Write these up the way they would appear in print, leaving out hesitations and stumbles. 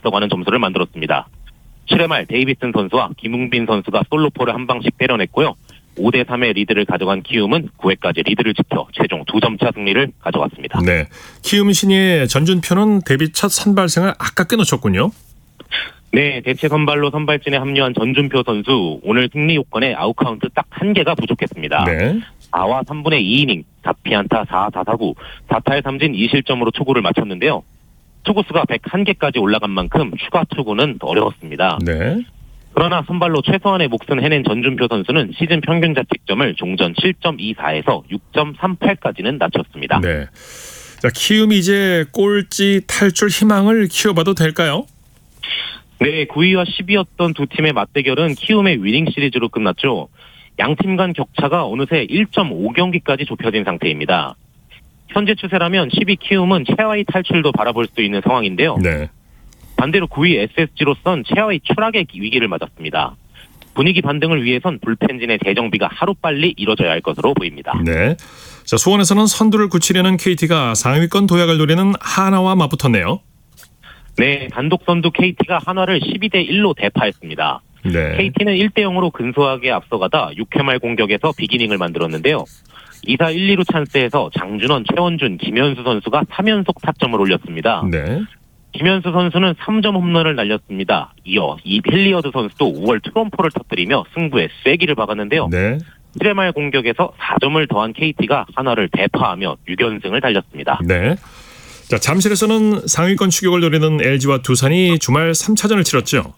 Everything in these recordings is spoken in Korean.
앞서가는 점수를 만들었습니다. 7회 말 데이비슨 선수와 김웅빈 선수가 솔로포를 한 방씩 때려냈고요. 5대3의 리드를 가져간 키움은 9회까지 리드를 지켜 최종 2점차 승리를 가져갔습니다. 네, 키움 신예 전준표는 데뷔 첫 선발생을 아깝게 놓쳤군요. 네, 대체 선발로 선발진에 합류한 전준표 선수 오늘 승리 요건에 아웃카운트 딱 1개가 부족했습니다. 네. 4와 3분의 2이닝 4피안타 4타사구 4탈 3진 2실점으로 투구를 마쳤는데요. 투구수가 101개까지 올라간 만큼 추가 투구는 어려웠습니다. 네. 그러나 선발로 최소한의 몫은 해낸 전준표 선수는 시즌 평균 자책점을 종전 7.24에서 6.38까지는 낮췄습니다. 네. 자, 키움이 이제 꼴찌 탈출 희망을 키워봐도 될까요? 네, 9위와 10위였던 두 팀의 맞대결은 키움의 위닝 시리즈로 끝났죠. 양팀 간 격차가 어느새 1.5경기까지 좁혀진 상태입니다. 현재 추세라면 10위 키움은 최하위 탈출도 바라볼 수 있는 상황인데요. 네. 반대로 9위 SSG로선 최하위 추락의 위기를 맞았습니다. 분위기 반등을 위해선 불펜진의 재정비가 하루빨리 이뤄져야 할 것으로 보입니다. 네. 자, 수원에서는 선두를 굳히려는 KT가 상위권 도약을 노리는 하나와 맞붙었네요. 네, 단독 선두 KT가 한화를 12대1로 대파했습니다. 네. KT는 1대0으로 근소하게 앞서가다 6회 말 공격에서 비기닝을 만들었는데요. 2사 1, 2루 찬스에서 장준원, 최원준, 김현수 선수가 3연속 타점을 올렸습니다. 네. 김현수 선수는 3점 홈런을 날렸습니다. 이어 이 힐리어드 선수도 5월 트럼포를 터뜨리며 승부에 쐐기를 박았는데요. 네. 7회 말 공격에서 4점을 더한 KT가 하나를 대파하며 6연승을 달렸습니다. 네. 자, 잠실에서는 상위권 추격을 노리는 LG와 두산이 주말 3차전을 치렀죠.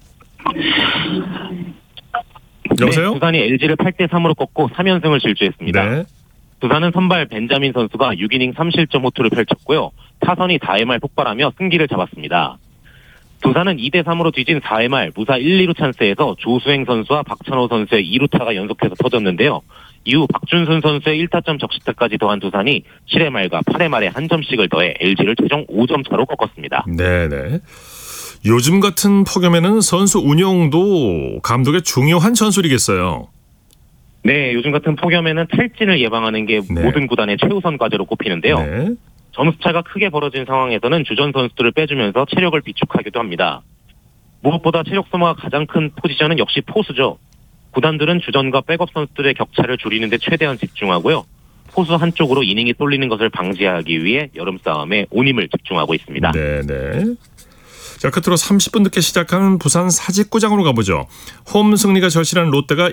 여보세요? 네, 두산이 LG를 8대3으로 꺾고 3연승을 질주했습니다. 네. 두산은 선발 벤자민 선수가 6이닝 3실점 호투를 펼쳤고요. 타선이 4회 말 폭발하며 승기를 잡았습니다. 두산은 2대3으로 뒤진 4회 말 무사 1, 2루 찬스에서 조수행 선수와 박찬호 선수의 2루타가 연속해서 터졌는데요. 이후 박준순 선수의 1타점 적시타까지 더한 두산이 7회 말과 8회 말에 한 점씩을 더해 LG를 최종 5점 차로 꺾었습니다. 네네. 요즘 같은 폭염에는 선수 운영도 감독의 중요한 전술이겠어요. 네, 요즘 같은 폭염에는 탈진을 예방하는 게 네. 모든 구단의 최우선 과제로 꼽히는데요. 네. 점수차가 크게 벌어진 상황에서는 주전 선수들을 빼주면서 체력을 비축하기도 합니다. 무엇보다 체력 소모가 가장 큰 포지션은 역시 포수죠. 구단들은 주전과 백업 선수들의 격차를 줄이는 데 최대한 집중하고요. 포수 한쪽으로 이닝이 쏠리는 것을 방지하기 위해 여름 싸움에 온 힘을 집중하고 있습니다. 네네. 자, 끝으로 30분 늦게 시작한 부산 사직구장으로 가보죠. 홈 승리가 절실한 롯데가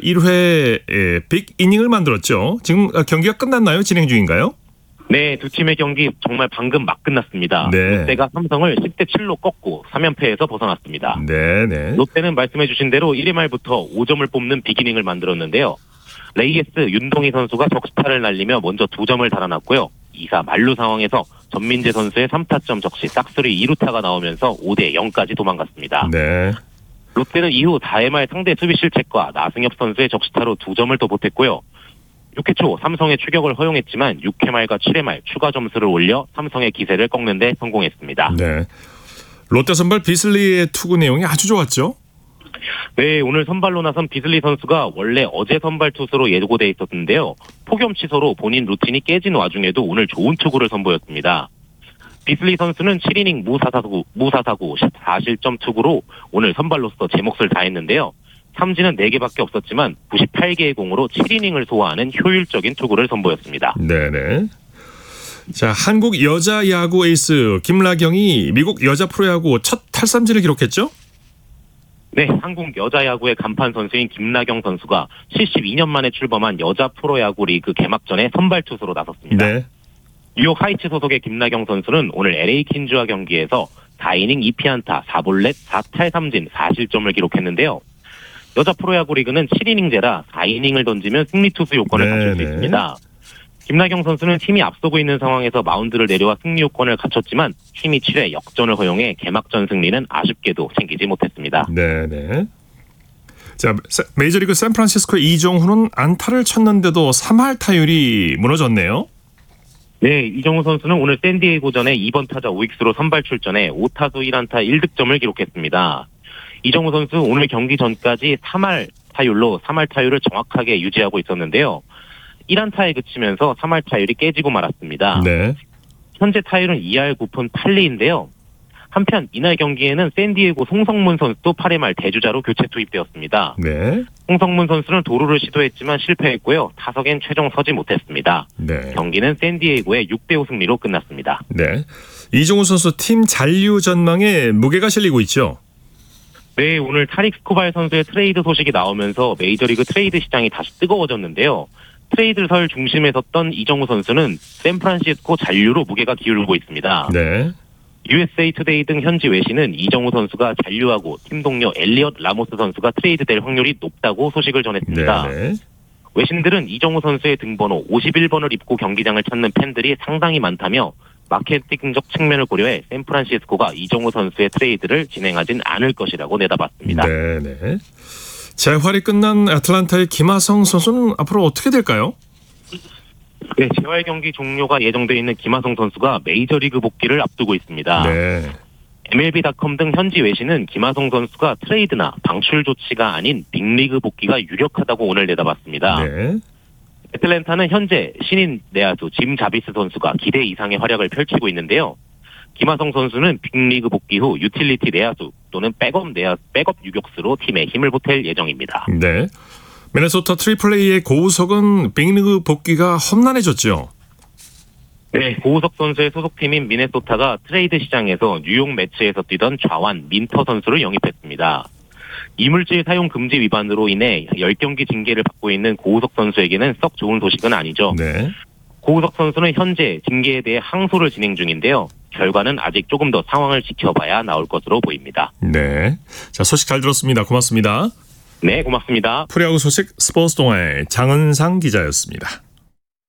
1회 빅 이닝을 만들었죠. 지금 경기가 끝났나요? 진행 중인가요? 네, 두 팀의 경기 정말 방금 막 끝났습니다. 네. 롯데가 삼성을 10대7로 꺾고 3연패에서 벗어났습니다. 네네. 롯데는 말씀해 주신 대로 1회 말부터 5점을 뽑는 빅이닝을 만들었는데요. 레이에스 윤동희 선수가 적시타를 날리며 먼저 2점을 달아났고요. 2사 만루 상황에서 전민재 선수의 3타점 적시 싹쓸이 2루타가 나오면서 5대0까지 도망갔습니다. 네. 롯데는 이후 4회 말 상대 수비 실책과 나승엽 선수의 적시타로 2점을 더 보탰고요. 6회 초 삼성의 추격을 허용했지만 6회 말과 7회 말 추가 점수를 올려 삼성의 기세를 꺾는 데 성공했습니다. 네. 롯데 선발 비슬리의 투구 내용이 아주 좋았죠? 네, 오늘 선발로 나선 비슬리 선수가 원래 어제 선발 투수로 예고돼 있었는데요. 폭염 취소로 본인 루틴이 깨진 와중에도 오늘 좋은 투구를 선보였습니다. 비슬리 선수는 7이닝 무사사구 4실점 투구로 오늘 선발로서 제 몫을 다했는데요. 삼진은 4개밖에 없었지만 98개의 공으로 7이닝을 소화하는 효율적인 투구를 선보였습니다. 네네. 자, 한국 여자 야구 에이스 김라경이 미국 여자 프로야구 첫 탈삼진을 기록했죠? 네, 한국 여자야구의 간판 선수인 김나경 선수가 72년 만에 출범한 여자 프로야구 리그 개막전에 선발 투수로 나섰습니다. 네. 뉴욕 하이츠 소속의 김나경 선수는 오늘 LA 퀸즈와 경기에서 4이닝 2피안타 4볼넷 4탈 3진 4실점을 기록했는데요. 여자 프로야구 리그는 7이닝제라 4이닝을 던지면 승리 투수 요건을 갖출 수 있습니다. 김나경 선수는 팀이 앞서고 있는 상황에서 마운드를 내려와 승리 요건을 갖췄지만 팀이 7회 역전을 허용해 개막전 승리는 아쉽게도 챙기지 못했습니다. 네네. 자, 메이저리그 샌프란시스코의 이정후는 안타를 쳤는데도 3할 타율이 무너졌네요. 네, 이정후 선수는 오늘 샌디에이고전에 2번 타자 우익수로 선발 출전해 5타수 1안타 1득점을 기록했습니다. 이정후 선수 오늘 경기 전까지 3할 타율을 정확하게 유지하고 있었는데요. 1안타에 그치면서 3할 타율이 깨지고 말았습니다. 네. 현재 타율은 2할 9푼 8리인데요. 한편 이날 경기에는 샌디에고 송성문 선수도 8회 말 대주자로 교체 투입되었습니다. 네. 송성문 선수는 도루를 시도했지만 실패했고요. 타석엔 최종 서지 못했습니다. 네. 경기는 샌디에고의 6대5 승리로 끝났습니다. 네. 이정우 선수 팀 잔류 전망에 무게가 실리고 있죠. 네, 오늘 타릭 스코발 선수의 트레이드 소식이 나오면서 메이저리그 트레이드 시장이 다시 뜨거워졌는데요. 트레이드설 중심에 섰던 이정우 선수는 샌프란시스코 잔류로 무게가 기울고 있습니다. 네. USA 투데이 등 현지 외신은 이정우 선수가 잔류하고 팀 동료 엘리엇 라모스 선수가 트레이드될 확률이 높다고 소식을 전했습니다. 네. 외신들은 이정우 선수의 등번호 51번을 입고 경기장을 찾는 팬들이 상당히 많다며 마케팅적 측면을 고려해 샌프란시스코가 이정우 선수의 트레이드를 진행하진 않을 것이라고 내다봤습니다. 네. 네. 재활이 끝난 애틀란타의 김하성 선수는 앞으로 어떻게 될까요? 네, 재활 경기 종료가 예정되어 있는 김하성 선수가 메이저리그 복귀를 앞두고 있습니다. 네. MLB.com 등 현지 외신은 김하성 선수가 트레이드나 방출 조치가 아닌 빅리그 복귀가 유력하다고 오늘 내다봤습니다. 네. 애틀랜타는 현재 신인 내야수 짐 자비스 선수가 기대 이상의 활약을 펼치고 있는데요. 김하성 선수는 빅리그 복귀 후 유틸리티 내야수 또는 백업 유격수로 팀에 힘을 보탤 예정입니다. 네. 미네소타 트리플레이의 고우석은 빅리그 복귀가 험난해졌죠. 네, 고우석 선수의 소속팀인 미네소타가 트레이드 시장에서 뉴욕 매치에서 뛰던 좌완 민터 선수를 영입했습니다. 이물질 사용 금지 위반으로 인해 10경기 징계를 받고 있는 고우석 선수에게는 썩 좋은 소식은 아니죠. 네. 고우석 선수는 현재 징계에 대해 항소를 진행 중인데요. 결과는 아직 조금 더 상황을 지켜봐야 나올 것으로 보입니다. 네. 자, 소식 잘 들었습니다. 고맙습니다. 네, 고맙습니다. 프로야구 소식 스포츠 동아의 장은상 기자였습니다.